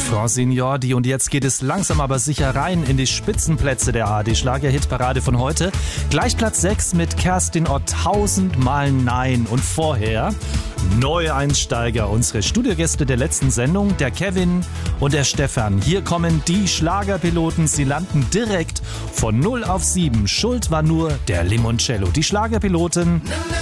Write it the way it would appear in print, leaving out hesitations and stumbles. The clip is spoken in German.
Francine Jordi, und jetzt geht es langsam aber sicher rein in die Spitzenplätze der ARD-Schlager-Hitparade von heute. Gleich Platz 6 mit Kerstin Ott, 1000-mal Nein. Und vorher Neueinsteiger, unsere Studiogäste der letzten Sendung, der Kevin und der Stefan. Hier kommen die Schlagerpiloten, sie landen direkt von 0 auf 7. Schuld war nur der Limoncello. Die Schlagerpiloten